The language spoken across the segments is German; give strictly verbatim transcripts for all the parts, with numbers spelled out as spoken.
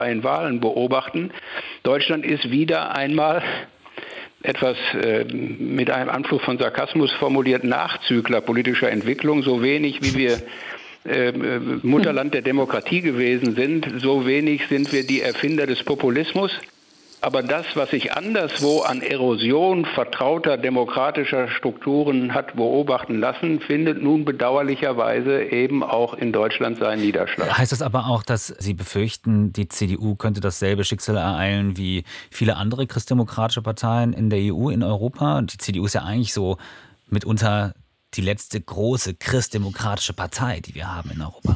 in Wahlen beobachten. Deutschland ist wieder einmal etwas äh, mit einem Anflug von Sarkasmus formuliert Nachzügler politischer Entwicklung. So wenig wie wir äh, Mutterland der Demokratie gewesen sind, so wenig sind wir die Erfinder des Populismus. Aber das, was sich anderswo an Erosion vertrauter demokratischer Strukturen hat beobachten lassen, findet nun bedauerlicherweise eben auch in Deutschland seinen Niederschlag. Heißt das aber auch, dass Sie befürchten, die C D U könnte dasselbe Schicksal ereilen wie viele andere christdemokratische Parteien in der E U, in Europa? Und die C D U ist ja eigentlich so mitunter die letzte große christdemokratische Partei, die wir haben in Europa.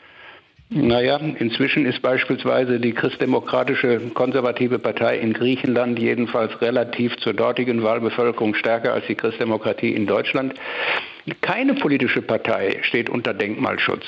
Naja, inzwischen ist beispielsweise die christdemokratische konservative Partei in Griechenland jedenfalls relativ zur dortigen Wahlbevölkerung stärker als die Christdemokratie in Deutschland. Keine politische Partei steht unter Denkmalschutz.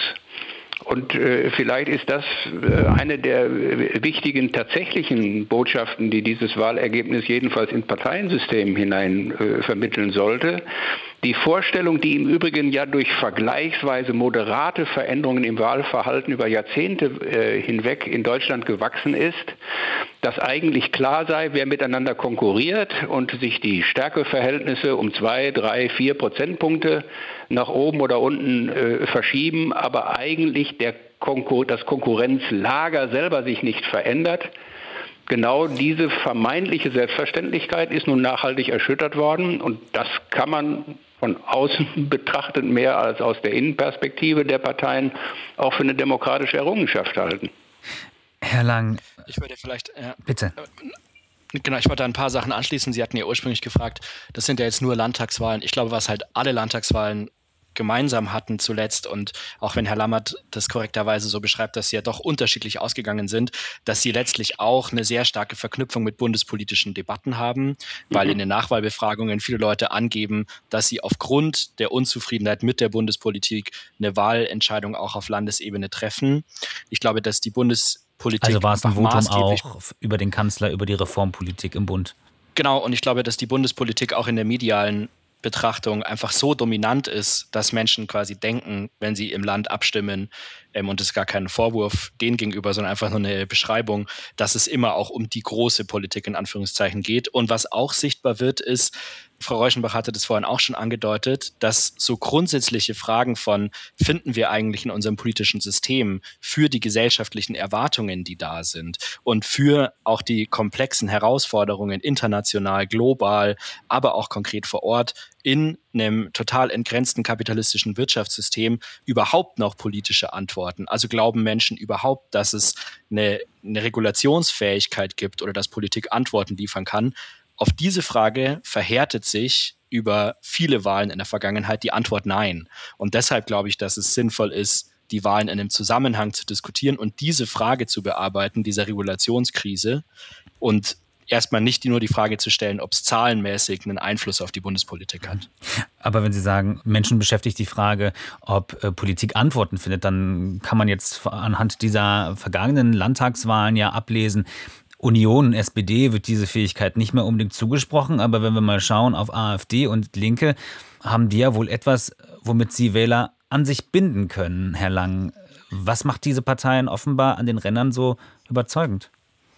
Und äh, vielleicht ist das äh, eine der äh, wichtigen tatsächlichen Botschaften, die dieses Wahlergebnis jedenfalls ins Parteiensystem hinein äh, vermitteln sollte. Die Vorstellung, die im Übrigen ja durch vergleichsweise moderate Veränderungen im Wahlverhalten über Jahrzehnte äh, hinweg in Deutschland gewachsen ist, dass eigentlich klar sei, wer miteinander konkurriert und sich die Stärkeverhältnisse um zwei, drei, vier Prozentpunkte nach oben oder unten äh, verschieben, aber eigentlich der Konkur- das Konkurrenzlager selber sich nicht verändert. Genau diese vermeintliche Selbstverständlichkeit ist nun nachhaltig erschüttert worden und das kann man von außen betrachtet mehr als aus der Innenperspektive der Parteien auch für eine demokratische Errungenschaft halten. Herr Lang, ich würde vielleicht äh, bitte. Genau, ich wollte da ein paar Sachen anschließen. Sie hatten ja ursprünglich gefragt, das sind ja jetzt nur Landtagswahlen. Ich glaube, was halt alle Landtagswahlen gemeinsam hatten zuletzt und auch wenn Herr Lammert das korrekterweise so beschreibt, dass sie ja doch unterschiedlich ausgegangen sind, dass sie letztlich auch eine sehr starke Verknüpfung mit bundespolitischen Debatten haben, weil mhm. in den Nachwahlbefragungen viele Leute angeben, dass sie aufgrund der Unzufriedenheit mit der Bundespolitik eine Wahlentscheidung auch auf Landesebene treffen. Ich glaube, dass die Bundespolitik also war es ein Votum auch über den Kanzler, über die Reformpolitik im Bund? Genau, und ich glaube, dass die Bundespolitik auch in der medialen Betrachtung einfach so dominant ist, dass Menschen quasi denken, wenn sie im Land abstimmen, ähm, und das ist gar kein Vorwurf denen gegenüber, sondern einfach nur eine Beschreibung, dass es immer auch um die große Politik in Anführungszeichen geht. Und was auch sichtbar wird, ist, Frau Reuschenbach hatte das vorhin auch schon angedeutet, dass so grundsätzliche Fragen von, finden wir eigentlich in unserem politischen System für die gesellschaftlichen Erwartungen, die da sind und für auch die komplexen Herausforderungen international, global, aber auch konkret vor Ort in einem total entgrenzten kapitalistischen Wirtschaftssystem überhaupt noch politische Antworten. Also glauben Menschen überhaupt, dass es eine, eine Regulationsfähigkeit gibt oder dass Politik Antworten liefern kann? Auf diese Frage verhärtet sich über viele Wahlen in der Vergangenheit die Antwort nein. Und deshalb glaube ich, dass es sinnvoll ist, die Wahlen in einem Zusammenhang zu diskutieren und diese Frage zu bearbeiten, dieser Regulationskrise und erstmal nicht nur die Frage zu stellen, ob es zahlenmäßig einen Einfluss auf die Bundespolitik hat. Aber wenn Sie sagen, Menschen beschäftigt die Frage, ob äh, Politik Antworten findet, dann kann man jetzt anhand dieser vergangenen Landtagswahlen ja ablesen, Union, S P D wird diese Fähigkeit nicht mehr unbedingt zugesprochen, aber wenn wir mal schauen auf AfD und Linke, haben die ja wohl etwas, womit sie Wähler an sich binden können, Herr Lang. Was macht diese Parteien offenbar an den Rändern so überzeugend?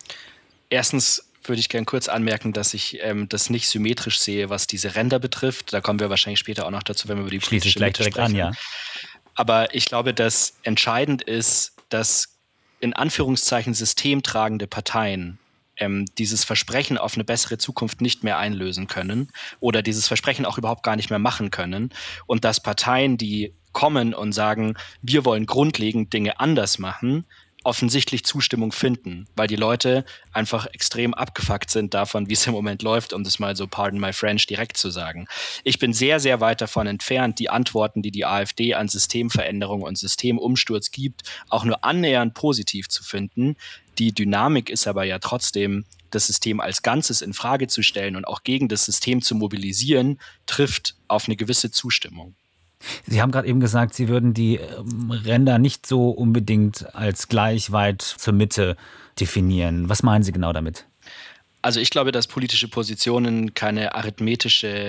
Erstens würde ich gerne kurz anmerken, dass ich ähm, das nicht symmetrisch sehe, was diese Ränder betrifft. Da kommen wir wahrscheinlich später auch noch dazu, wenn wir über die Schließe ich gleich direkt an, ja. Aber ich glaube, dass entscheidend ist, dass in Anführungszeichen systemtragende Parteien ähm, dieses Versprechen auf eine bessere Zukunft nicht mehr einlösen können oder dieses Versprechen auch überhaupt gar nicht mehr machen können und dass Parteien, die kommen und sagen, wir wollen grundlegend Dinge anders machen, offensichtlich Zustimmung finden, weil die Leute einfach extrem abgefuckt sind davon, wie es im Moment läuft, um das mal so, pardon my French, direkt zu sagen. Ich bin sehr, sehr weit davon entfernt, die Antworten, die die AfD an Systemveränderung und Systemumsturz gibt, auch nur annähernd positiv zu finden. Die Dynamik ist aber ja trotzdem, das System als Ganzes in Frage zu stellen und auch gegen das System zu mobilisieren, trifft auf eine gewisse Zustimmung. Sie haben gerade eben gesagt, Sie würden die Ränder nicht so unbedingt als gleich weit zur Mitte definieren. Was meinen Sie genau damit? Also ich glaube, dass politische Positionen keine arithmetische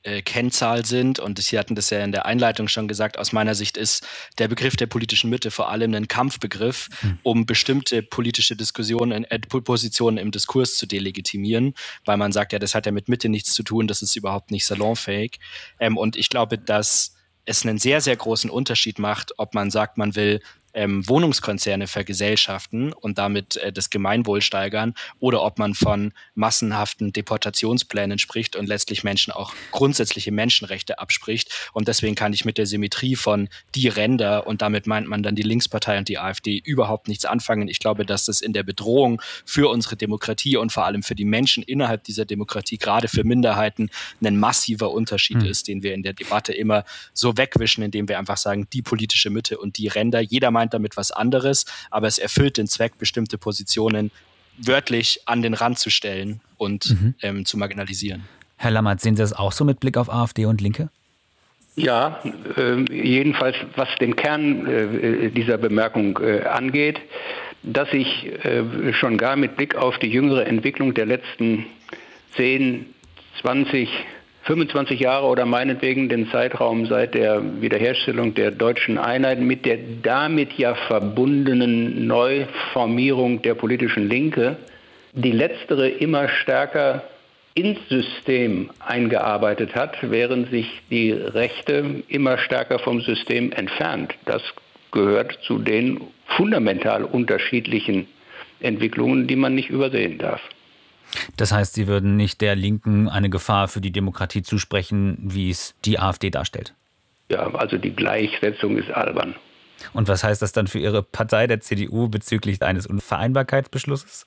äh, Kennzahl sind. Und Sie hatten das ja in der Einleitung schon gesagt, aus meiner Sicht ist der Begriff der politischen Mitte vor allem ein Kampfbegriff, hm. um bestimmte politische Diskussionen, äh, Positionen im Diskurs zu delegitimieren, weil man sagt, ja, das hat ja mit Mitte nichts zu tun, das ist überhaupt nicht salonfähig. Ähm, und ich glaube, dass es einen sehr, sehr großen Unterschied macht, ob man sagt, man will Ähm, Wohnungskonzerne vergesellschaften und damit äh, das Gemeinwohl steigern oder ob man von massenhaften Deportationsplänen spricht und letztlich Menschen auch grundsätzliche Menschenrechte abspricht. Und deswegen kann ich mit der Symmetrie von die Ränder, und damit meint man dann die Linkspartei und die AfD, überhaupt nichts anfangen. Ich glaube, dass das in der Bedrohung für unsere Demokratie und vor allem für die Menschen innerhalb dieser Demokratie, gerade für Minderheiten, ein massiver Unterschied mhm. ist, den wir in der Debatte immer so wegwischen, indem wir einfach sagen, die politische Mitte und die Ränder. Jeder meint damit was anderes, aber es erfüllt den Zweck, bestimmte Positionen wörtlich an den Rand zu stellen und mhm. ähm, zu marginalisieren. Herr Lammert, sehen Sie das auch so mit Blick auf AfD und Linke? Ja, äh, jedenfalls was den Kern äh, dieser Bemerkung äh, angeht, dass ich äh, schon gar mit Blick auf die jüngere Entwicklung der letzten zehn, zwanzig, fünfundzwanzig Jahre oder meinetwegen den Zeitraum seit der Wiederherstellung der deutschen Einheit mit der damit ja verbundenen Neuformierung der politischen Linke, die letztere immer stärker ins System eingearbeitet hat, während sich die Rechte immer stärker vom System entfernt. Das gehört zu den fundamental unterschiedlichen Entwicklungen, die man nicht übersehen darf. Das heißt, Sie würden nicht der Linken eine Gefahr für die Demokratie zusprechen, wie es die AfD darstellt? Ja, also die Gleichsetzung ist albern. Und was heißt das dann für Ihre Partei, der C D U, bezüglich eines Unvereinbarkeitsbeschlusses?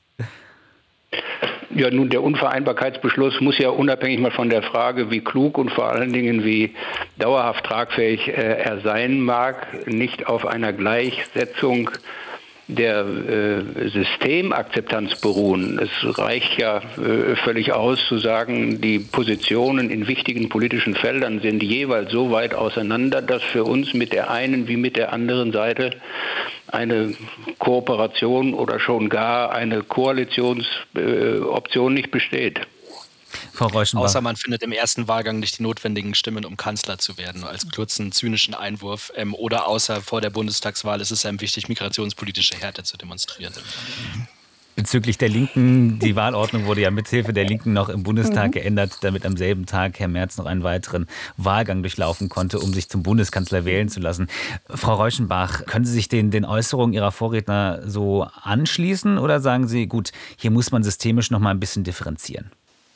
Ja, nun, der Unvereinbarkeitsbeschluss muss ja unabhängig mal von der Frage, wie klug und vor allen Dingen wie dauerhaft tragfähig äh, er sein mag, nicht auf einer Gleichsetzung der äh, Systemakzeptanz beruhen. Es reicht ja äh, völlig aus zu sagen, die Positionen in wichtigen politischen Feldern sind jeweils so weit auseinander, dass für uns mit der einen wie mit der anderen Seite eine Kooperation oder schon gar eine Koalitionsoption äh, nicht besteht. Frau Reuschenbach. Außer man findet im ersten Wahlgang nicht die notwendigen Stimmen, um Kanzler zu werden, als kurzen, zynischen Einwurf. Ähm, oder außer vor der Bundestagswahl ist es einem wichtig, migrationspolitische Härte zu demonstrieren. Bezüglich der Linken, die Wahlordnung wurde ja mithilfe der Linken noch im Bundestag mhm. geändert, damit am selben Tag Herr Merz noch einen weiteren Wahlgang durchlaufen konnte, um sich zum Bundeskanzler wählen zu lassen. Frau Reuschenbach, können Sie sich den, den Äußerungen Ihrer Vorredner so anschließen oder sagen Sie, gut, hier muss man systemisch noch mal ein bisschen differenzieren?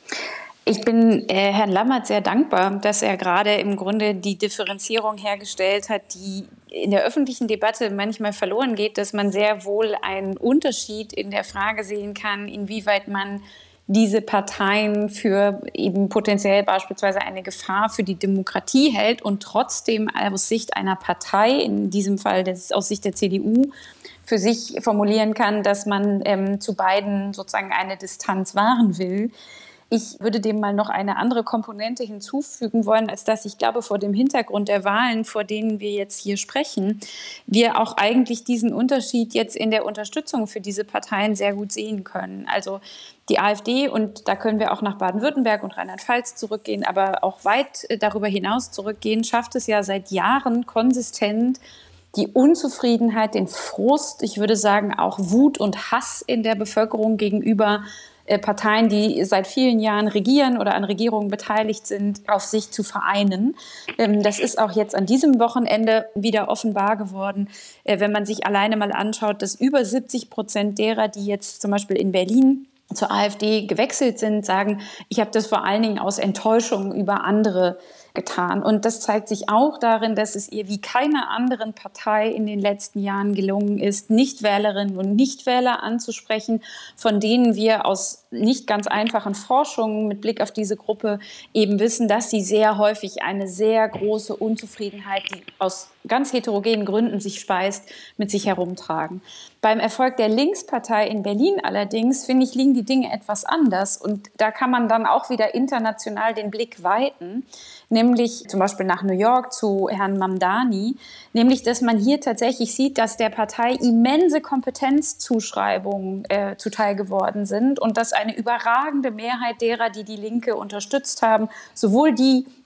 Ich bin äh, Herrn Lammert sehr dankbar, dass er gerade im Grunde die Differenzierung hergestellt hat, die in der öffentlichen Debatte manchmal verloren geht, dass man sehr wohl einen Unterschied in der Frage sehen kann, inwieweit man diese Parteien für eben potenziell beispielsweise eine Gefahr für die Demokratie hält und trotzdem aus Sicht einer Partei, in diesem Fall des, aus Sicht der C D U, für sich formulieren kann, dass man ähm, zu beiden sozusagen eine Distanz wahren will. Ich würde dem mal noch eine andere Komponente hinzufügen wollen, als dass ich glaube, vor dem Hintergrund der Wahlen, vor denen wir jetzt hier sprechen, wir auch eigentlich diesen Unterschied jetzt in der Unterstützung für diese Parteien sehr gut sehen können. Also die AfD, und da können wir auch nach Baden-Württemberg und Rheinland-Pfalz zurückgehen, aber auch weit darüber hinaus zurückgehen, schafft es ja seit Jahren konsistent, die Unzufriedenheit, den Frust, ich würde sagen auch Wut und Hass in der Bevölkerung gegenüber Parteien, die seit vielen Jahren regieren oder an Regierungen beteiligt sind, auf sich zu vereinen. Das ist auch jetzt an diesem Wochenende wieder offenbar geworden, wenn man sich alleine mal anschaut, dass über siebzig Prozent derer, die jetzt zum Beispiel in Berlin zur AfD gewechselt sind, sagen, ich habe das vor allen Dingen aus Enttäuschung über andere getan. Und das zeigt sich auch darin, dass es ihr wie keiner anderen Partei in den letzten Jahren gelungen ist, Nichtwählerinnen und Nichtwähler anzusprechen, von denen wir aus nicht ganz einfachen Forschungen mit Blick auf diese Gruppe eben wissen, dass sie sehr häufig eine sehr große Unzufriedenheit, die aus ganz heterogenen Gründen sich speist, mit sich herumtragen. Beim Erfolg der Linkspartei in Berlin allerdings, finde ich, liegen die Dinge etwas anders. Und da kann man dann auch wieder international den Blick weiten, nämlich zum Beispiel nach New York zu Herrn Mamdani, nämlich, dass man hier tatsächlich sieht, dass der Partei immense Kompetenzzuschreibungen äh, zuteil geworden sind und dass eine überragende Mehrheit derer, die die Linke unterstützt haben, sowohl die,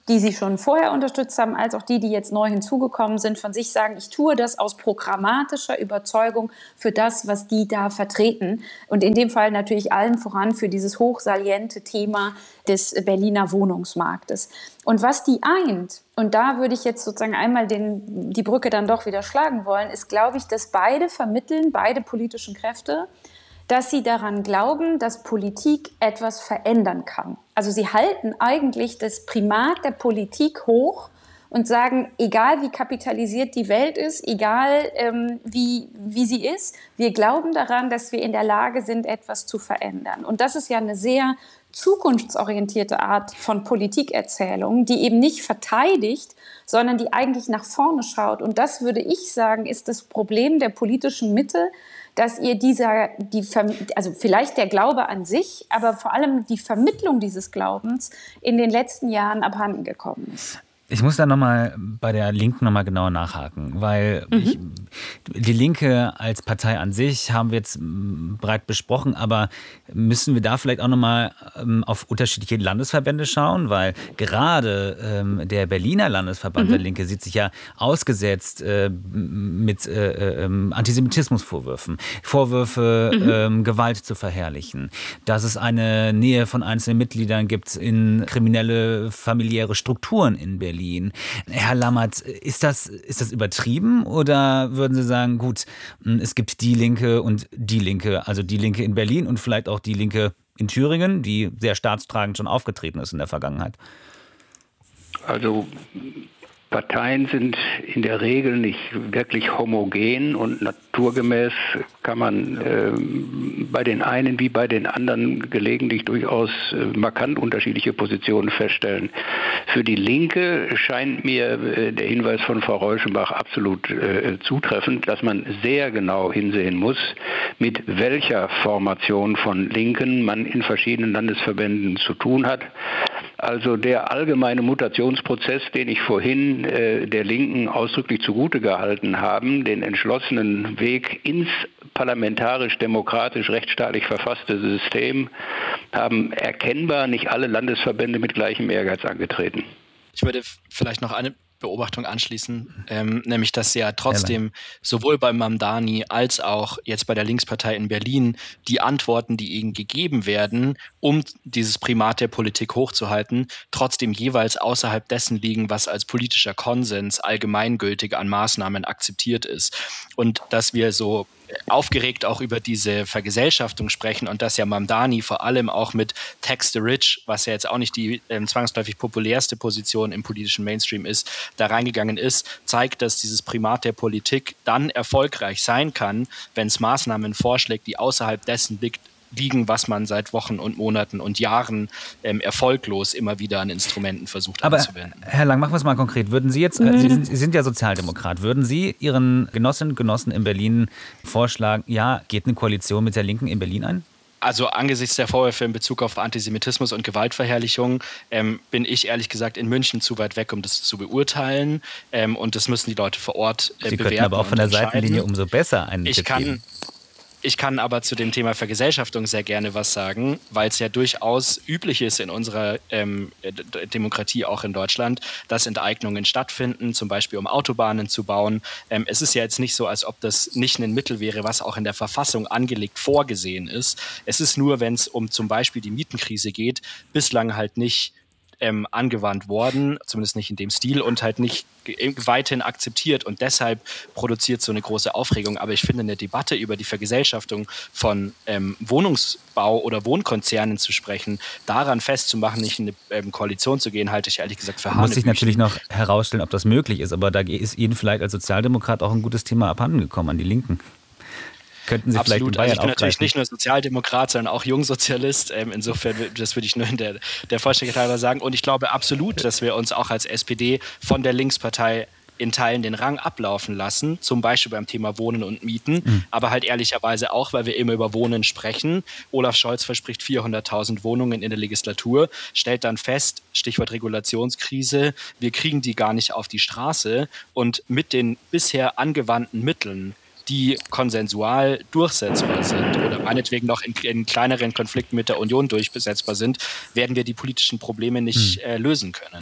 die sie schon vorher unterstützt haben, als auch die, die jetzt neu hinzugekommen sind, von sich sagen, ich tue das aus programmatischer Überzeugung für das, was die da vertreten. Und in dem Fall natürlich allen voran für dieses hochsaliente Thema des Berliner Wohnungsmarktes. Und was die eint, und da würde ich jetzt sozusagen einmal den, die Brücke dann doch wieder schlagen wollen, ist, glaube ich, dass beide vermitteln, beide politischen Kräfte, dass sie daran glauben, dass Politik etwas verändern kann. Also sie halten eigentlich das Primat der Politik hoch und sagen, egal wie kapitalisiert die Welt ist, egal ähm, wie, wie sie ist, wir glauben daran, dass wir in der Lage sind, etwas zu verändern. Und das ist ja eine sehr zukunftsorientierte Art von Politikerzählung, die eben nicht verteidigt, sondern die eigentlich nach vorne schaut. Und das, würde ich sagen, ist das Problem der politischen Mitte, dass ihr dieser, die, also vielleicht der Glaube an sich, aber vor allem die Vermittlung dieses Glaubens in den letzten Jahren abhanden gekommen ist. Ich muss da nochmal bei der Linken nochmal genauer nachhaken, weil mhm. ich, die Linke als Partei an sich haben wir jetzt breit besprochen, aber müssen wir da vielleicht auch nochmal ähm, auf unterschiedliche Landesverbände schauen, weil gerade ähm, der Berliner Landesverband mhm. der Linke sieht sich ja ausgesetzt äh, mit äh, äh, Antisemitismusvorwürfen, Vorwürfe, mhm. ähm, Gewalt zu verherrlichen, dass es eine Nähe von einzelnen Mitgliedern gibt in kriminelle familiäre Strukturen in Berlin. Herr Lammert, ist das, ist das übertrieben oder würden Sie sagen, gut, es gibt die Linke und die Linke, also die Linke in Berlin und vielleicht auch die Linke in Thüringen, die sehr staatstragend schon aufgetreten ist in der Vergangenheit? Also Parteien sind in der Regel nicht wirklich homogen und naturgemäß kann man äh, bei den einen wie bei den anderen gelegentlich durchaus äh, markant unterschiedliche Positionen feststellen. Für die Linke scheint mir äh, der Hinweis von Frau Reuschenbach absolut äh, zutreffend, dass man sehr genau hinsehen muss, mit welcher Formation von Linken man in verschiedenen Landesverbänden zu tun hat. Also der allgemeine Mutationsprozess, den ich vorhin äh, der Linken ausdrücklich zugute gehalten habe, den entschlossenen Weg ins parlamentarisch-demokratisch rechtsstaatlich verfasste System, haben erkennbar nicht alle Landesverbände mit gleichem Ehrgeiz angetreten. Ich würde vielleicht noch eine Beobachtung anschließen, ähm, nämlich dass ja trotzdem sowohl bei Mamdani als auch jetzt bei der Linkspartei in Berlin die Antworten, die ihnen gegeben werden, um dieses Primat der Politik hochzuhalten, trotzdem jeweils außerhalb dessen liegen, was als politischer Konsens allgemeingültig an Maßnahmen akzeptiert ist. Und dass wir so aufgeregt auch über diese Vergesellschaftung sprechen und dass ja Mamdani vor allem auch mit Tax the Rich, was ja jetzt auch nicht die ähm, zwangsläufig populärste Position im politischen Mainstream ist, da reingegangen ist, zeigt, dass dieses Primat der Politik dann erfolgreich sein kann, wenn es Maßnahmen vorschlägt, die außerhalb dessen liegt, liegen, was man seit Wochen und Monaten und Jahren ähm, erfolglos immer wieder an Instrumenten versucht Aber anzuwenden. Herr Lang, machen wir es mal konkret. Würden Sie jetzt, mhm. Sie, sind, Sie sind ja Sozialdemokrat, würden Sie Ihren Genossinnen und Genossen in Berlin vorschlagen, ja, geht eine Koalition mit der Linken in Berlin ein? Also angesichts der Vorwürfe in Bezug auf Antisemitismus und Gewaltverherrlichung ähm, bin ich ehrlich gesagt in München zu weit weg, um das zu beurteilen. Ähm, und das müssen die Leute vor Ort äh, Sie bewerten. Sie könnten aber auch von der Seitenlinie umso besser einen Ich Tipp kann geben. Ich kann aber zu dem Thema Vergesellschaftung sehr gerne was sagen, weil es ja durchaus üblich ist in unserer ähm, Demokratie, auch in Deutschland, dass Enteignungen stattfinden, zum Beispiel um Autobahnen zu bauen. Ähm, es ist ja jetzt nicht so, als ob das nicht ein Mittel wäre, was auch in der Verfassung angelegt vorgesehen ist. Es ist nur, wenn es um zum Beispiel die Mietenkrise geht, bislang halt nicht Ähm, angewandt worden, zumindest nicht in dem Stil und halt nicht weithin akzeptiert und deshalb produziert so eine große Aufregung. Aber ich finde, eine Debatte über die Vergesellschaftung von ähm, Wohnungsbau oder Wohnkonzernen zu sprechen, daran festzumachen, nicht in eine ähm, Koalition zu gehen, halte ich ehrlich gesagt für Hanebüchen. Muss sich natürlich noch herausstellen, ob das möglich ist, aber da ist Ihnen vielleicht als Sozialdemokrat auch ein gutes Thema abhanden gekommen an die Linken. Könnten Sie Absolut. vielleicht in Bayern also ich bin aufgreifen? natürlich nicht nur Sozialdemokrat, sondern auch Jungsozialist. Ähm, insofern, das würde ich nur in der, der Vollständigkeit halber sagen. Und ich glaube absolut, dass wir uns auch als S P D von der Linkspartei in Teilen den Rang ablaufen lassen, zum Beispiel beim Thema Wohnen und Mieten, mhm. aber halt ehrlicherweise auch, weil wir immer über Wohnen sprechen. Olaf Scholz verspricht vierhunderttausend Wohnungen in der Legislatur, stellt dann fest, Stichwort Regulationskrise, wir kriegen die gar nicht auf die Straße und mit den bisher angewandten Mitteln, die konsensual durchsetzbar sind oder meinetwegen noch in, in kleineren Konflikten mit der Union durchsetzbar sind, werden wir die politischen Probleme nicht hm. äh, lösen können.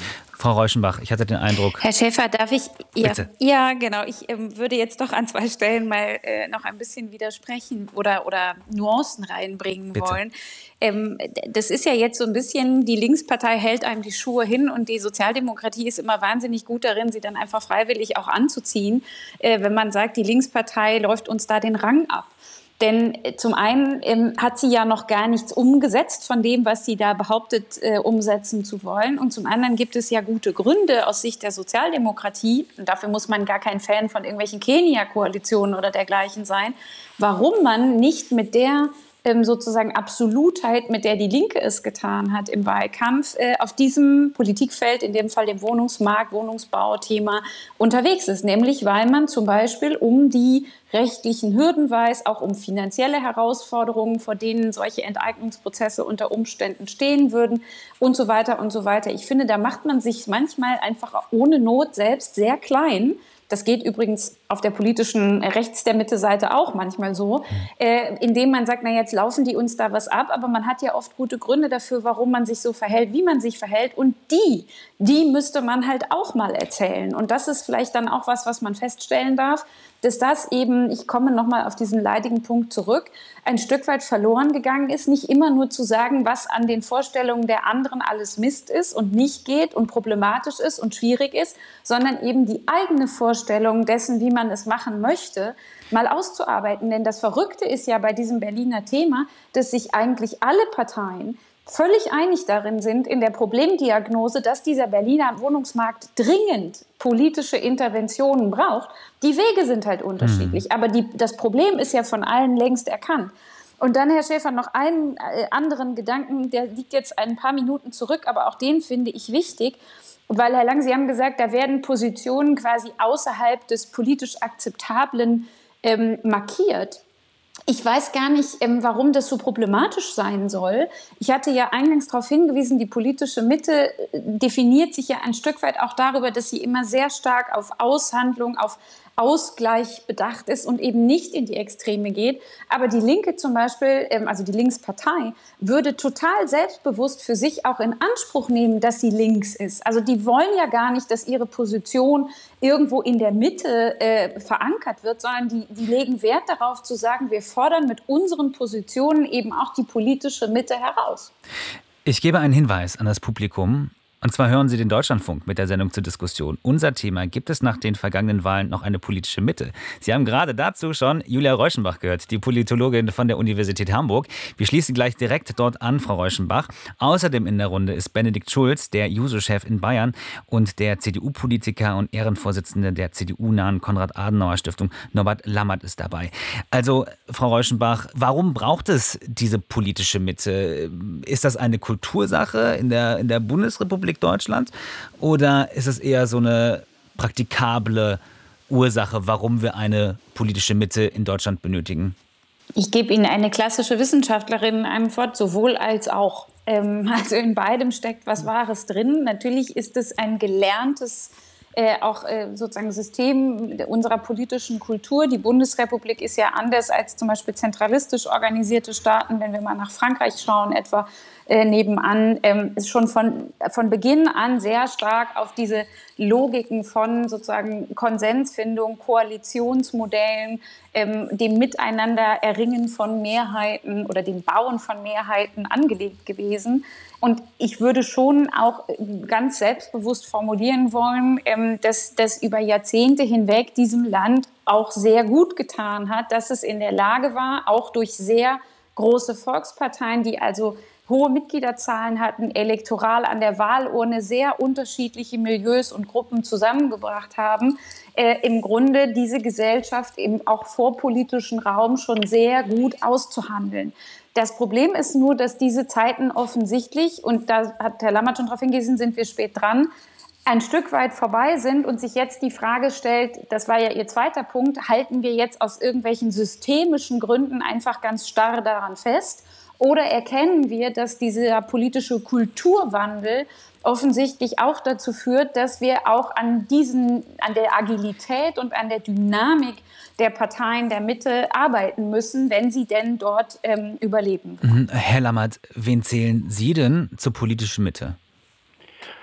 Frau Reuschenbach, ich hatte den Eindruck... Herr Schäfer, darf ich... Ja, Bitte. Ja, genau. Ich ähm, würde jetzt doch an zwei Stellen mal äh, noch ein bisschen widersprechen oder, oder Nuancen reinbringen Bitte. wollen. Ähm, das ist ja jetzt so ein bisschen, die Linkspartei hält einem die Schuhe hin und die Sozialdemokratie ist immer wahnsinnig gut darin, sie dann einfach freiwillig auch anzuziehen, äh, wenn man sagt, die Linkspartei läuft uns da den Rang ab. Denn zum einen ähm, hat sie ja noch gar nichts umgesetzt von dem, was sie da behauptet, äh, umsetzen zu wollen. Und zum anderen gibt es ja gute Gründe aus Sicht der Sozialdemokratie, und dafür muss man gar kein Fan von irgendwelchen Kenia-Koalitionen oder dergleichen sein, warum man nicht mit der ähm, sozusagen Absolutheit, mit der die Linke es getan hat im Wahlkampf, äh, auf diesem Politikfeld, in dem Fall dem Wohnungsmarkt, Wohnungsbauthema, unterwegs ist. Nämlich, weil man zum Beispiel um die rechtlichen Hürden weiß, auch um finanzielle Herausforderungen, vor denen solche Enteignungsprozesse unter Umständen stehen würden und so weiter und so weiter. Ich finde, da macht man sich manchmal einfach ohne Not selbst sehr klein. Das geht übrigens auf der politischen Rechts- der Mitte-Seite auch manchmal so, äh, indem man sagt, na jetzt laufen die uns da was ab, aber man hat ja oft gute Gründe dafür, warum man sich so verhält, wie man sich verhält, und die, die müsste man halt auch mal erzählen. Und das ist vielleicht dann auch was, was man feststellen darf, dass das eben, ich komme nochmal auf diesen leidigen Punkt zurück, ein Stück weit verloren gegangen ist, nicht immer nur zu sagen, was an den Vorstellungen der anderen alles Mist ist und nicht geht und problematisch ist und schwierig ist, sondern eben die eigene Vorstellung dessen, wie man es machen möchte, mal auszuarbeiten. Denn das Verrückte ist ja bei diesem Berliner Thema, dass sich eigentlich alle Parteien völlig einig darin sind, in der Problemdiagnose, dass dieser Berliner Wohnungsmarkt dringend politische Interventionen braucht. Die Wege sind halt unterschiedlich, mhm. aber die, das Problem ist ja von allen längst erkannt. Und dann, Herr Schäfer, noch einen äh, anderen Gedanken, der liegt jetzt ein paar Minuten zurück, aber auch den finde ich wichtig, weil, Herr Lang, Sie haben gesagt, da werden Positionen quasi außerhalb des politisch Akzeptablen ähm, markiert. Ich weiß gar nicht, warum das so problematisch sein soll. Ich hatte ja eingangs darauf hingewiesen, die politische Mitte definiert sich ja ein Stück weit auch darüber, dass sie immer sehr stark auf Aushandlung, auf Ausgleich bedacht ist und eben nicht in die Extreme geht. Aber die Linke zum Beispiel, also die Linkspartei, würde total selbstbewusst für sich auch in Anspruch nehmen, dass sie links ist. Also die wollen ja gar nicht, dass ihre Position irgendwo in der Mitte äh, verankert wird, sondern die, die legen Wert darauf zu sagen, wir fordern mit unseren Positionen eben auch die politische Mitte heraus. Ich gebe einen Hinweis an das Publikum. Und zwar hören Sie den Deutschlandfunk mit der Sendung zur Diskussion. Unser Thema: Gibt es nach den vergangenen Wahlen noch eine politische Mitte? Sie haben gerade dazu schon Julia Reuschenbach gehört, die Politologin von der Universität Hamburg. Wir schließen gleich direkt dort an, Frau Reuschenbach. Außerdem in der Runde ist Benedikt Schulz, der Juso-Chef in Bayern, und der C D U-Politiker und Ehrenvorsitzende der C D U-nahen Konrad-Adenauer-Stiftung, Norbert Lammert, ist dabei. Also, Frau Reuschenbach, warum braucht es diese politische Mitte? Ist das eine Kultursache in der, in der Bundesrepublik Deutschland, oder ist es eher so eine praktikable Ursache, warum wir eine politische Mitte in Deutschland benötigen? Ich gebe Ihnen eine klassische Wissenschaftlerin Antwort, sowohl als auch. Ähm, also in beidem steckt was Wahres drin. Natürlich ist es ein gelerntes Äh, auch äh, sozusagen System unserer politischen Kultur. Die Bundesrepublik ist ja anders als zum Beispiel zentralistisch organisierte Staaten, wenn wir mal nach Frankreich schauen, etwa äh, nebenan, ähm, ist schon von, von Beginn an sehr stark auf diese Logiken von sozusagen Konsensfindung, Koalitionsmodellen, ähm, dem Miteinander Erringen von Mehrheiten oder dem Bauen von Mehrheiten angelegt gewesen. Und ich würde schon auch ganz selbstbewusst formulieren wollen, dass das über Jahrzehnte hinweg diesem Land auch sehr gut getan hat, dass es in der Lage war, auch durch sehr große Volksparteien, die also hohe Mitgliederzahlen hatten, elektoral an der Wahlurne sehr unterschiedliche Milieus und Gruppen zusammengebracht haben, äh, im Grunde diese Gesellschaft eben auch vor politischen Raum schon sehr gut auszuhandeln. Das Problem ist nur, dass diese Zeiten offensichtlich, und da hat Herr Lammert schon darauf hingewiesen, sind wir spät dran, ein Stück weit vorbei sind und sich jetzt die Frage stellt, das war ja Ihr zweiter Punkt, halten wir jetzt aus irgendwelchen systemischen Gründen einfach ganz starr daran fest, oder erkennen wir, dass dieser politische Kulturwandel offensichtlich auch dazu führt, dass wir auch an diesen, an der Agilität und an der Dynamik der Parteien der Mitte arbeiten müssen, wenn sie denn dort ähm, überleben. Herr Lammert, wen zählen Sie denn zur politischen Mitte?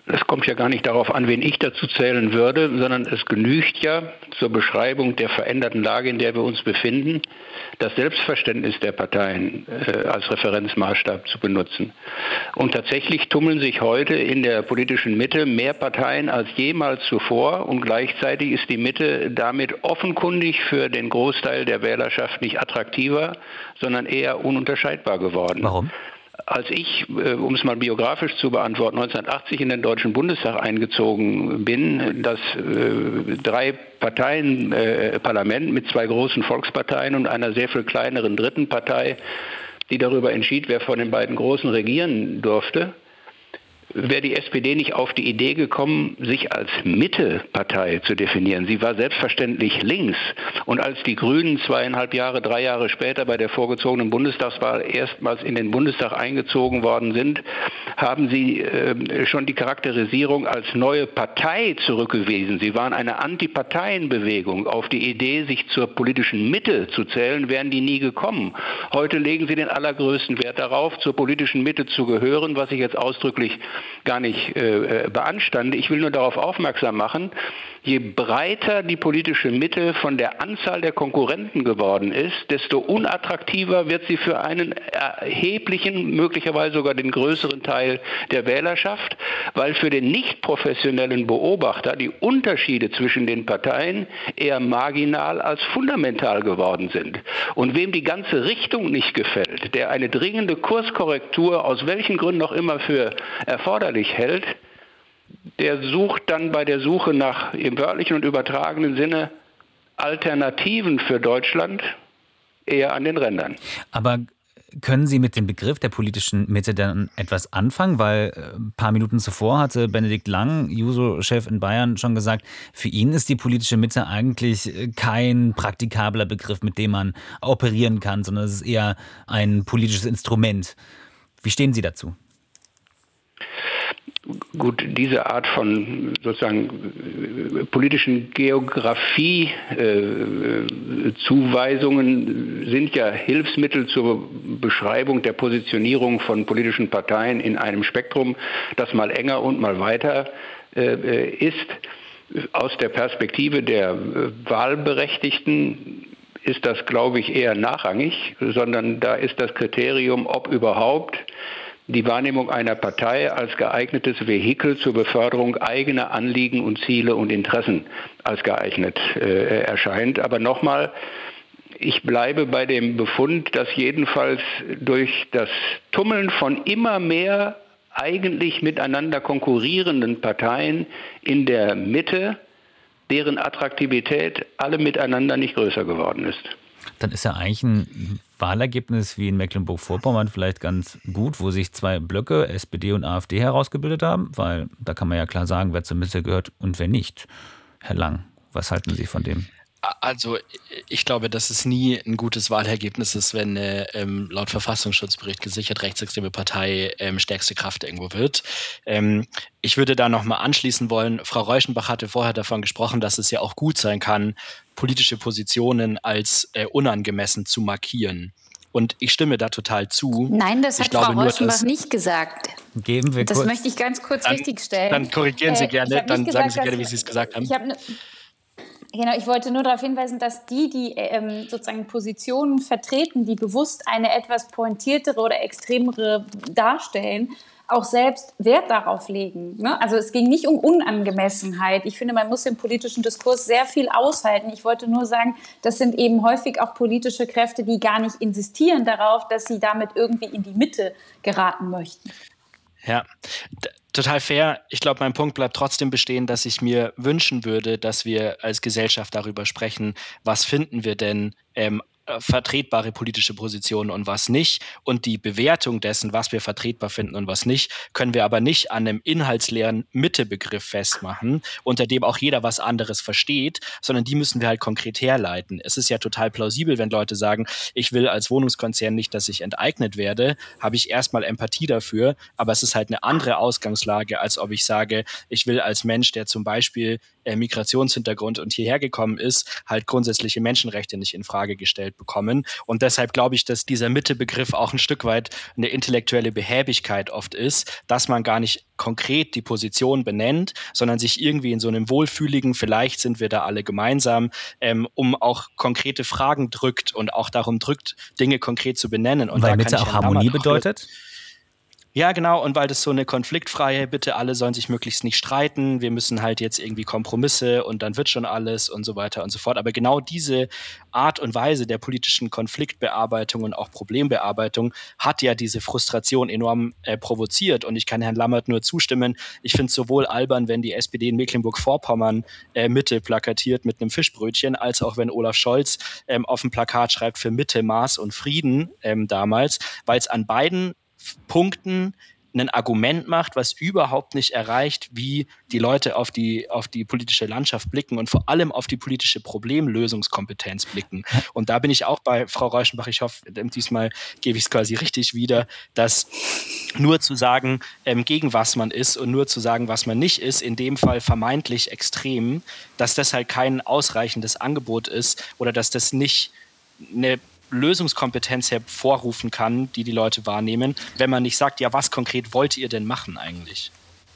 Es kommt ja gar nicht darauf an, wen ich dazu zählen würde, sondern es genügt ja zur Beschreibung der veränderten Lage, in der wir uns befinden, das Selbstverständnis der Parteien äh, als Referenzmaßstab zu benutzen. Und tatsächlich tummeln sich heute in der politischen Mitte mehr Parteien als jemals zuvor und gleichzeitig ist die Mitte damit offenkundig für den Großteil der Wählerschaft nicht attraktiver, sondern eher ununterscheidbar geworden. Warum? Als ich, um es mal biografisch zu beantworten, neunzehnhundertachtzig in den Deutschen Bundestag eingezogen bin, das äh, drei Parteien äh, Parlament mit zwei großen Volksparteien und einer sehr viel kleineren dritten Partei, die darüber entschied, wer von den beiden Großen regieren durfte, wäre die S P D nicht auf die Idee gekommen, sich als Mittepartei zu definieren. Sie war selbstverständlich links. Und als die Grünen zweieinhalb Jahre, drei Jahre später bei der vorgezogenen Bundestagswahl erstmals in den Bundestag eingezogen worden sind, haben sie äh, schon die Charakterisierung als neue Partei zurückgewiesen. Sie waren eine Antiparteienbewegung. Auf die Idee, sich zur politischen Mitte zu zählen, wären die nie gekommen. Heute legen sie den allergrößten Wert darauf, zur politischen Mitte zu gehören, was ich jetzt ausdrücklich gar nicht äh, beanstande. Ich will nur darauf aufmerksam machen, je breiter die politische Mitte von der Anzahl der Konkurrenten geworden ist, desto unattraktiver wird sie für einen erheblichen, möglicherweise sogar den größeren Teil der Wählerschaft, weil für den nicht professionellen Beobachter die Unterschiede zwischen den Parteien eher marginal als fundamental geworden sind. Und wem die ganze Richtung nicht gefällt, der eine dringende Kurskorrektur aus welchen Gründen auch immer für erforderlich hält, der sucht dann bei der Suche nach im wörtlichen und übertragenen Sinne Alternativen für Deutschland eher an den Rändern. Aber können Sie mit dem Begriff der politischen Mitte dann etwas anfangen? Weil ein paar Minuten zuvor hatte Benedikt Lang, Juso-Chef in Bayern, schon gesagt, für ihn ist die politische Mitte eigentlich kein praktikabler Begriff, mit dem man operieren kann, sondern es ist eher ein politisches Instrument. Wie stehen Sie dazu? Gut, diese Art von sozusagen politischen Geografie-Zuweisungen äh, sind ja Hilfsmittel zur Beschreibung der Positionierung von politischen Parteien in einem Spektrum, das mal enger und mal weiter äh, ist. Aus der Perspektive der äh, Wahlberechtigten ist das, glaube ich, eher nachrangig, sondern da ist das Kriterium, ob überhaupt die Wahrnehmung einer Partei als geeignetes Vehikel zur Beförderung eigener Anliegen und Ziele und Interessen als geeignet äh, erscheint. Aber nochmal, ich bleibe bei dem Befund, dass jedenfalls durch das Tummeln von immer mehr eigentlich miteinander konkurrierenden Parteien in der Mitte, deren Attraktivität alle miteinander nicht größer geworden ist. Dann ist ja eigentlich ein Wahlergebnis wie in Mecklenburg-Vorpommern vielleicht ganz gut, wo sich zwei Blöcke, S P D und AfD, herausgebildet haben, weil da kann man ja klar sagen, wer zur Mitte gehört und wer nicht. Herr Lang, was halten Sie von dem? Also ich glaube, dass es nie ein gutes Wahlergebnis ist, wenn eine ähm, laut Verfassungsschutzbericht gesichert rechtsextreme Partei ähm, stärkste Kraft irgendwo wird. Ähm, ich würde da nochmal anschließen wollen, Frau Reuschenbach hatte vorher davon gesprochen, dass es ja auch gut sein kann, politische Positionen als äh, unangemessen zu markieren. Und ich stimme da total zu. Nein, das ich hat glaube Frau nur, Reuschenbach dass, nicht gesagt. Geben wir das kurz. möchte ich ganz kurz dann, richtigstellen. Dann korrigieren Sie gerne, äh, dann gesagt, sagen Sie gerne, wie dass, Sie es gesagt haben. Ich habe ne, Genau, ich wollte nur darauf hinweisen, dass die, die ähm, sozusagen Positionen vertreten, die bewusst eine etwas pointiertere oder extremere darstellen, auch selbst Wert darauf legen. Ne? Also es ging nicht um Unangemessenheit. Ich finde, man muss im politischen Diskurs sehr viel aushalten. Ich wollte nur sagen, das sind eben häufig auch politische Kräfte, die gar nicht insistieren darauf, dass sie damit irgendwie in die Mitte geraten möchten. Ja, d- total fair. Ich glaube, mein Punkt bleibt trotzdem bestehen, dass ich mir wünschen würde, dass wir als Gesellschaft darüber sprechen, was finden wir denn ähm, vertretbare politische Positionen und was nicht. Und die Bewertung dessen, was wir vertretbar finden und was nicht, können wir aber nicht an einem inhaltsleeren Mittebegriff festmachen, unter dem auch jeder was anderes versteht, sondern die müssen wir halt konkret herleiten. Es ist ja total plausibel, wenn Leute sagen, ich will als Wohnungskonzern nicht, dass ich enteignet werde, habe ich erstmal Empathie dafür, aber es ist halt eine andere Ausgangslage, als ob ich sage, ich will als Mensch, der zum Beispiel äh, Migrationshintergrund und hierher gekommen ist, halt grundsätzliche Menschenrechte nicht in Frage gestellt mitbekommen. Und deshalb glaube ich, dass dieser Mitte-Begriff auch ein Stück weit eine intellektuelle Behäbigkeit oft ist, dass man gar nicht konkret die Position benennt, sondern sich irgendwie in so einem wohlfühligen, vielleicht sind wir da alle gemeinsam, ähm, um auch konkrete Fragen drückt und auch darum drückt, Dinge konkret zu benennen. Und weil da Mitte kann ich auch Herrn Harmonie Lammert auch bedeutet? Ja, genau. Und weil das so eine konfliktfreie, bitte alle sollen sich möglichst nicht streiten, wir müssen halt jetzt irgendwie Kompromisse und dann wird schon alles und so weiter und so fort. Aber genau diese Art und Weise der politischen Konfliktbearbeitung und auch Problembearbeitung hat ja diese Frustration enorm äh, provoziert. Und ich kann Herrn Lammert nur zustimmen. Ich finde es sowohl albern, wenn die S P D in Mecklenburg-Vorpommern äh, Mitte plakatiert mit einem Fischbrötchen, als auch wenn Olaf Scholz ähm, auf dem Plakat schreibt für Mitte, Maß und Frieden ähm, damals, weil es an beiden Punkten ein Argument macht, was überhaupt nicht erreicht, wie die Leute auf die, auf die politische Landschaft blicken und vor allem auf die politische Problemlösungskompetenz blicken. Und da bin ich auch bei Frau Rauschenbach, ich hoffe, diesmal gebe ich es quasi richtig wieder, dass nur zu sagen, ähm, gegen was man ist und nur zu sagen, was man nicht ist, in dem Fall vermeintlich extrem, dass das halt kein ausreichendes Angebot ist oder dass das nicht eine Lösungskompetenz hervorrufen kann, die die Leute wahrnehmen, wenn man nicht sagt, ja, was konkret wollt ihr denn machen eigentlich?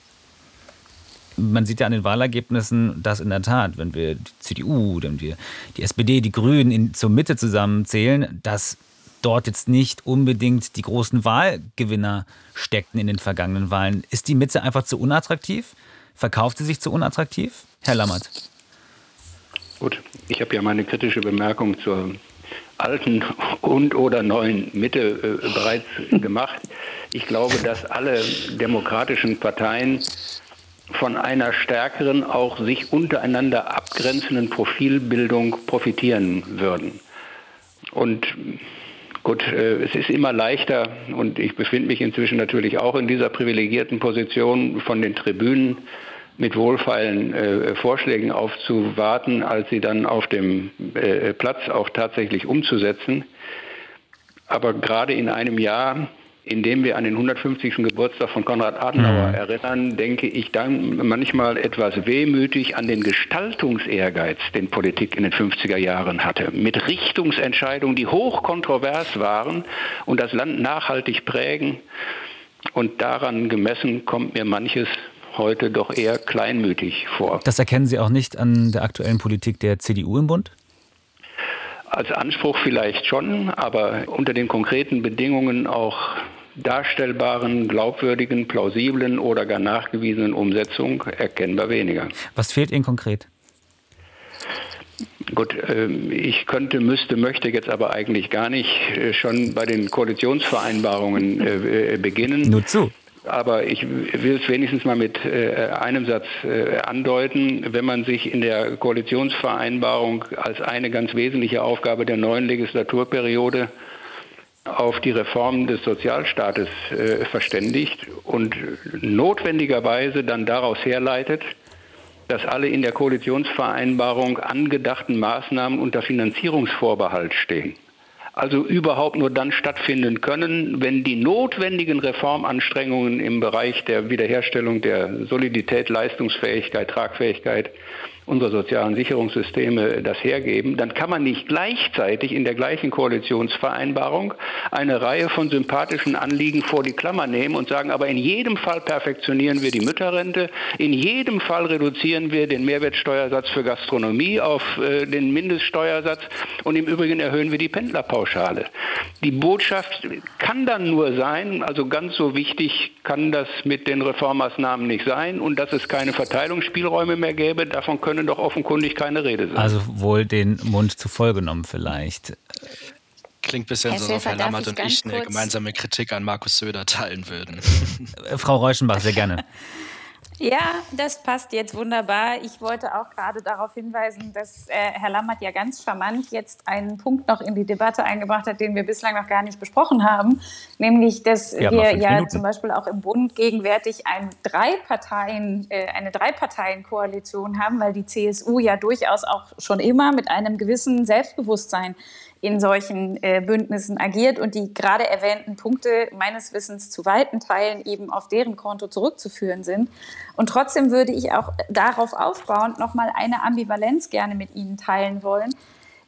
Man sieht ja an den Wahlergebnissen, dass in der Tat, wenn wir die C D U, wenn wir die S P D, die Grünen in, zur Mitte zusammenzählen, dass dort jetzt nicht unbedingt die großen Wahlgewinner steckten in den vergangenen Wahlen. Ist die Mitte einfach zu unattraktiv? Verkauft sie sich zu unattraktiv? Herr Lammert. Gut, ich habe ja meine kritische Bemerkung zur alten und oder neuen Mitte äh, bereits gemacht. Ich glaube, dass alle demokratischen Parteien von einer stärkeren, auch sich untereinander abgrenzenden Profilbildung profitieren würden. Und gut, äh, es ist immer leichter, und ich befinde mich inzwischen natürlich auch in dieser privilegierten Position, von den Tribünen mit wohlfeilen äh, Vorschlägen aufzuwarten, als sie dann auf dem äh, Platz auch tatsächlich umzusetzen. Aber gerade in einem Jahr, in dem wir an den hundertfünfzigsten Geburtstag von Konrad Adenauer mhm. erinnern, denke ich dann manchmal etwas wehmütig an den Gestaltungsehrgeiz, den Politik in den fünfziger Jahren hatte. Mit Richtungsentscheidungen, die hochkontrovers waren und das Land nachhaltig prägen. Und daran gemessen kommt mir manches heute doch eher kleinmütig vor. Das erkennen Sie auch nicht an der aktuellen Politik der C D U im Bund? Als Anspruch vielleicht schon, aber unter den konkreten Bedingungen auch darstellbaren, glaubwürdigen, plausiblen oder gar nachgewiesenen Umsetzung erkennbar weniger. Was fehlt Ihnen konkret? Gut, ich könnte, müsste, möchte jetzt aber eigentlich gar nicht schon bei den Koalitionsvereinbarungen beginnen. Nur zu. Aber ich will es wenigstens mal mit äh, einem Satz äh, andeuten. Wenn man sich in der Koalitionsvereinbarung als eine ganz wesentliche Aufgabe der neuen Legislaturperiode auf die Reform des Sozialstaates äh, verständigt und notwendigerweise dann daraus herleitet, dass alle in der Koalitionsvereinbarung angedachten Maßnahmen unter Finanzierungsvorbehalt stehen. Also überhaupt nur dann stattfinden können, wenn die notwendigen Reformanstrengungen im Bereich der Wiederherstellung der Solidität, Leistungsfähigkeit, Tragfähigkeit unserer sozialen Sicherungssysteme das hergeben, dann kann man nicht gleichzeitig in der gleichen Koalitionsvereinbarung eine Reihe von sympathischen Anliegen vor die Klammer nehmen und sagen, aber in jedem Fall perfektionieren wir die Mütterrente, in jedem Fall reduzieren wir den Mehrwertsteuersatz für Gastronomie auf äh, den Mindeststeuersatz und im Übrigen erhöhen wir die Pendlerpauschale. Die Botschaft kann dann nur sein, also ganz so wichtig kann das mit den Reformmaßnahmen nicht sein, und dass es keine Verteilungsspielräume mehr gäbe, davon können doch offenkundig keine Rede sein. Also wohl den Mund zu voll genommen vielleicht. Klingt ein bisschen Herr so, als ob Herr Lammert und ich eine kurz gemeinsame Kritik an Markus Söder teilen würden. Frau Rauschenbach, sehr gerne. Ja, das passt jetzt wunderbar. Ich wollte auch gerade darauf hinweisen, dass äh, Herr Lammert ja ganz charmant jetzt einen Punkt noch in die Debatte eingebracht hat, den wir bislang noch gar nicht besprochen haben, nämlich, dass wir, wir ja Minuten. zum Beispiel auch im Bund gegenwärtig ein drei Parteien, äh, eine Drei-Parteien-Koalition haben, weil die C S U ja durchaus auch schon immer mit einem gewissen Selbstbewusstsein in solchen äh, Bündnissen agiert und die gerade erwähnten Punkte meines Wissens zu weiten Teilen eben auf deren Konto zurückzuführen sind. Und trotzdem würde ich auch darauf aufbauend noch mal eine Ambivalenz gerne mit Ihnen teilen wollen.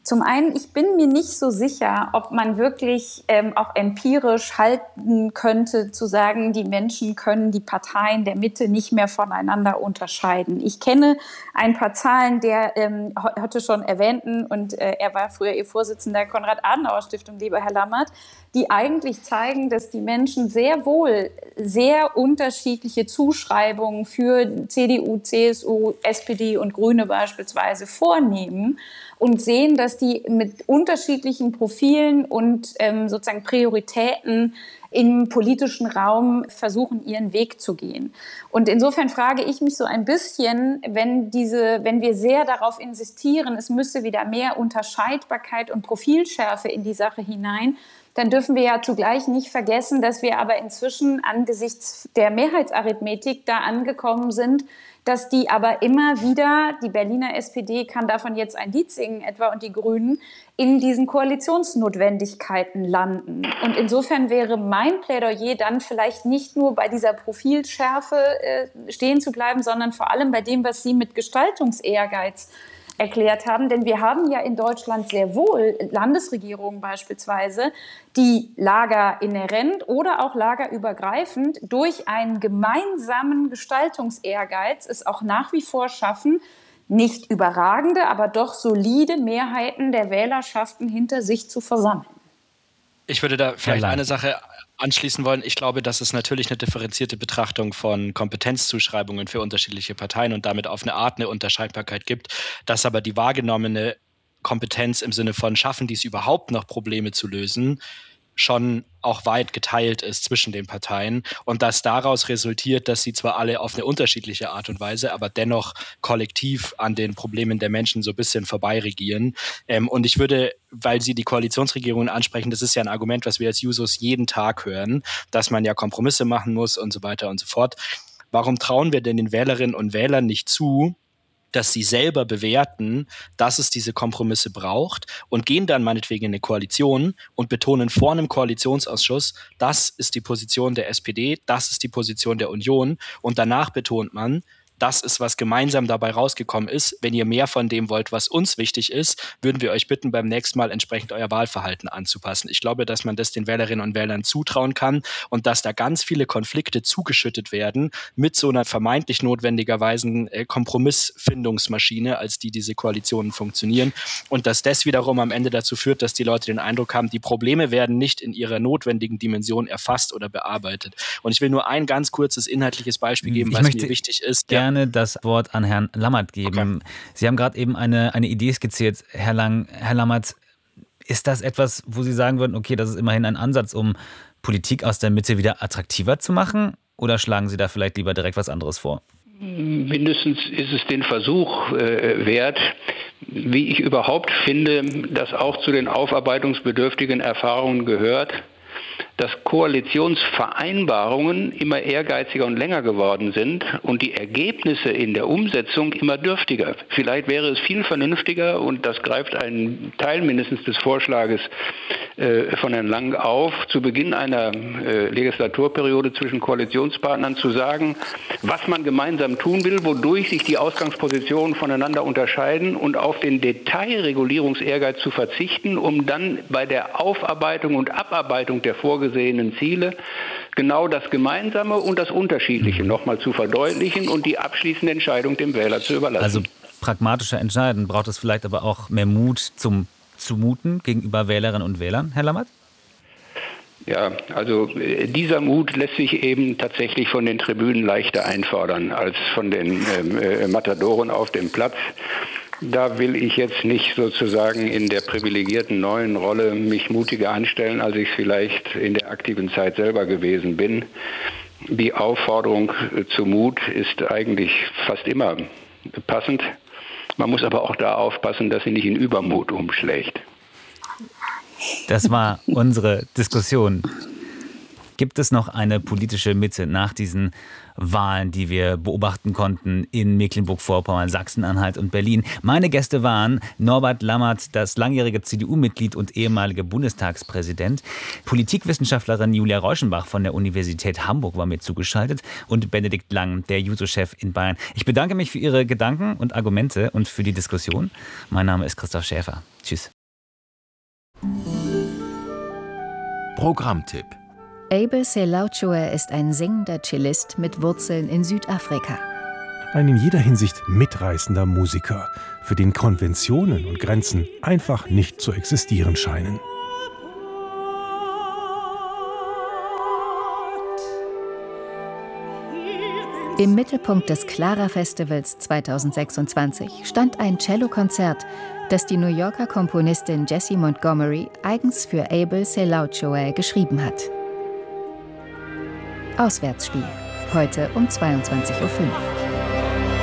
Zum einen, ich bin mir nicht so sicher, ob man wirklich ähm, auch empirisch halten könnte, zu sagen, die Menschen können die Parteien der Mitte nicht mehr voneinander unterscheiden. Ich kenne ein paar Zahlen der ähm, heute schon erwähnten, und äh, er war früher Ihr Vorsitzender, Konrad-Adenauer-Stiftung, lieber Herr Lammert, die eigentlich zeigen, dass die Menschen sehr wohl sehr unterschiedliche Zuschreibungen für C D U, C S U, S P D und Grüne beispielsweise vornehmen und sehen, dass die mit unterschiedlichen Profilen und ähm, sozusagen Prioritäten im politischen Raum versuchen, ihren Weg zu gehen. Und insofern frage ich mich so ein bisschen, wenn diese, wenn wir sehr darauf insistieren, es müsse wieder mehr Unterscheidbarkeit und Profilschärfe in die Sache hinein, dann dürfen wir ja zugleich nicht vergessen, dass wir aber inzwischen angesichts der Mehrheitsarithmetik da angekommen sind, dass die aber immer wieder, die Berliner S P D kann davon jetzt ein Lied singen etwa und die Grünen, in diesen Koalitionsnotwendigkeiten landen. Und insofern wäre mein Plädoyer dann vielleicht nicht nur bei dieser Profilschärfe äh, stehen zu bleiben, sondern vor allem bei dem, was Sie mit Gestaltungsehrgeiz erklärt haben. Denn wir haben ja in Deutschland sehr wohl Landesregierungen beispielsweise, die lagerinhärent oder auch lagerübergreifend durch einen gemeinsamen Gestaltungsehrgeiz es auch nach wie vor schaffen, nicht überragende, aber doch solide Mehrheiten der Wählerschaften hinter sich zu versammeln. Ich würde da vielleicht eine Sache anschließen wollen. Ich glaube, dass es natürlich eine differenzierte Betrachtung von Kompetenzzuschreibungen für unterschiedliche Parteien und damit auf eine Art eine Unterscheidbarkeit gibt, dass aber die wahrgenommene Kompetenz im Sinne von schaffen die es überhaupt noch Probleme zu lösen, schon auch weit geteilt ist zwischen den Parteien und dass daraus resultiert, dass sie zwar alle auf eine unterschiedliche Art und Weise, aber dennoch kollektiv an den Problemen der Menschen so ein bisschen vorbeiregieren. Ähm, und ich würde, weil Sie die Koalitionsregierungen ansprechen, das ist ja ein Argument, was wir als Jusos jeden Tag hören, dass man ja Kompromisse machen muss und so weiter und so fort. Warum trauen wir denn den Wählerinnen und Wählern nicht zu, dass sie selber bewerten, dass es diese Kompromisse braucht und gehen dann meinetwegen in eine Koalition und betonen vor einem Koalitionsausschuss, das ist die Position der S P D, das ist die Position der Union und danach betont man, das ist, was gemeinsam dabei rausgekommen ist. Wenn ihr mehr von dem wollt, was uns wichtig ist, würden wir euch bitten, beim nächsten Mal entsprechend euer Wahlverhalten anzupassen. Ich glaube, dass man das den Wählerinnen und Wählern zutrauen kann und dass da ganz viele Konflikte zugeschüttet werden mit so einer vermeintlich notwendigerweise äh, Kompromissfindungsmaschine, als die diese Koalitionen funktionieren. Und dass das wiederum am Ende dazu führt, dass die Leute den Eindruck haben, die Probleme werden nicht in ihrer notwendigen Dimension erfasst oder bearbeitet. Und ich will nur ein ganz kurzes inhaltliches Beispiel geben, was mir wichtig ist. Gerne das Wort an Herrn Lammert geben. Okay. Sie haben gerade eben eine, eine Idee skizziert, Herr Lang. Herr Lammert, ist das etwas, wo Sie sagen würden, okay, das ist immerhin ein Ansatz, um Politik aus der Mitte wieder attraktiver zu machen? Oder schlagen Sie da vielleicht lieber direkt was anderes vor? Mindestens ist es den Versuch äh, wert, wie ich überhaupt finde, dass auch zu den aufarbeitungsbedürftigen Erfahrungen gehört, dass Koalitionsvereinbarungen immer ehrgeiziger und länger geworden sind und die Ergebnisse in der Umsetzung immer dürftiger. Vielleicht wäre es viel vernünftiger, und das greift einen Teil mindestens des Vorschlages äh, von Herrn Lang auf, zu Beginn einer äh, Legislaturperiode zwischen Koalitionspartnern zu sagen, was man gemeinsam tun will, wodurch sich die Ausgangspositionen voneinander unterscheiden und auf den Detailregulierungsehrgeiz zu verzichten, um dann bei der Aufarbeitung und Abarbeitung der vorgesehenen Ziele genau das Gemeinsame und das Unterschiedliche nochmal zu verdeutlichen und die abschließende Entscheidung dem Wähler zu überlassen. Also pragmatischer entscheiden, braucht es vielleicht aber auch mehr Mut zum Zumuten gegenüber Wählerinnen und Wählern, Herr Lammert? Ja, also dieser Mut lässt sich eben tatsächlich von den Tribünen leichter einfordern als von den äh, Matadoren auf dem Platz. Da will ich jetzt nicht sozusagen in der privilegierten neuen Rolle mich mutiger anstellen, als ich es vielleicht in der aktiven Zeit selber gewesen bin. Die Aufforderung zu Mut ist eigentlich fast immer passend. Man muss aber auch da aufpassen, dass sie nicht in Übermut umschlägt. Das war unsere Diskussion. Gibt es noch eine politische Mitte nach diesen Wahlen, die wir beobachten konnten in Mecklenburg-Vorpommern, Sachsen-Anhalt und Berlin? Meine Gäste waren Norbert Lammert, das langjährige C D U-Mitglied und ehemalige Bundestagspräsident. Politikwissenschaftlerin Julia Reuschenbach von der Universität Hamburg war mir zugeschaltet und Benedikt Lang, der Juso-Chef in Bayern. Ich bedanke mich für Ihre Gedanken und Argumente und für die Diskussion. Mein Name ist Christoph Schäfer. Tschüss. Programmtipp: Abel Selautschouer ist ein singender Cellist mit Wurzeln in Südafrika. Ein in jeder Hinsicht mitreißender Musiker, für den Konventionen und Grenzen einfach nicht zu existieren scheinen. Im Mittelpunkt des Clara Festivals zweitausendsechsundzwanzig stand ein Cellokonzert, das die New Yorker Komponistin Jessie Montgomery eigens für Abel Selautschouer geschrieben hat. Auswärtsspiel, heute um zweiundzwanzig Uhr fünf.